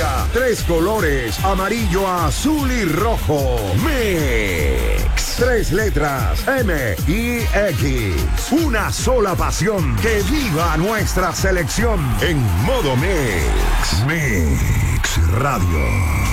Colombia. 3 colores, amarillo, azul y rojo. Mix. 3 letras, M y X. Una sola pasión. Que viva nuestra selección en modo Mix. Mix Radio.